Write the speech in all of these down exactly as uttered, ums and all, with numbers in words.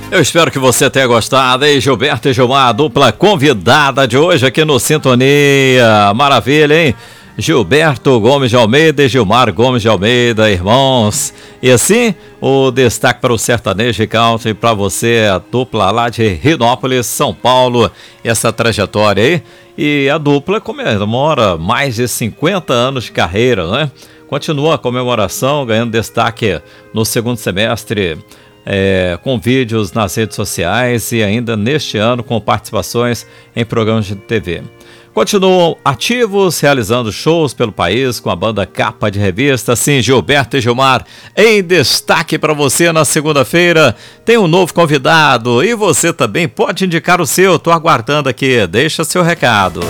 Eu espero que você tenha gostado, hein? Gilberto e Gilmar, a dupla convidada de hoje aqui no Sintonia. Maravilha, hein? Gilberto Gomes de Almeida e Gilmar Gomes de Almeida, irmãos. E assim, o destaque para o sertanejo e country para você, a dupla lá de Rinópolis, São Paulo, essa trajetória aí. E a dupla comemora mais de cinquenta anos de carreira, né? Continua a comemoração, ganhando destaque no segundo semestre, É, com vídeos nas redes sociais e ainda neste ano com participações em programas de T V. Continuam ativos, realizando shows pelo país com a banda Capa de Revista. Sim, Gilberto e Gilmar, em destaque para você na segunda-feira. Tem um novo convidado e você também pode indicar o seu. Estou aguardando aqui, deixa seu recado.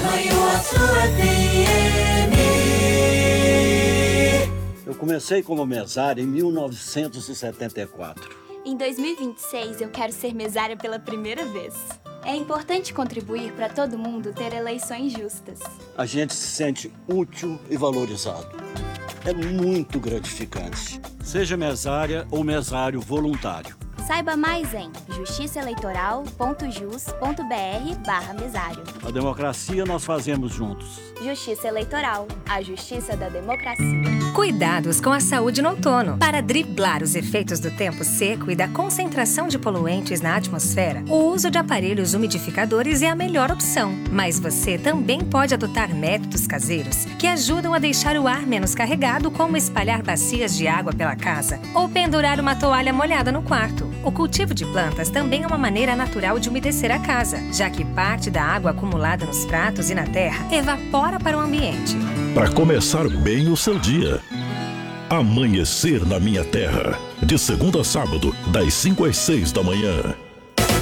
Comecei como mesária em mil novecentos e setenta e quatro. Em dois mil e vinte e seis, eu quero ser mesária pela primeira vez. É importante contribuir para todo mundo ter eleições justas. A gente se sente útil e valorizado. É muito gratificante. Seja mesária ou mesário voluntário. Saiba mais em justiçaeleitoral.jus.br barra mesário. A democracia nós fazemos juntos. Justiça Eleitoral, a justiça da democracia. Cuidados com a saúde no outono. Para driblar os efeitos do tempo seco e da concentração de poluentes na atmosfera, o uso de aparelhos umidificadores é a melhor opção. Mas você também pode adotar métodos caseiros que ajudam a deixar o ar menos carregado, como espalhar bacias de água pela casa ou pendurar uma toalha molhada no quarto. O cultivo de plantas também é uma maneira natural de umedecer a casa, já que parte da água acumulada nos pratos e na terra evapora para o ambiente. Para começar bem o seu dia. Amanhecer na Minha Terra. De segunda a sábado, das cinco às seis da manhã.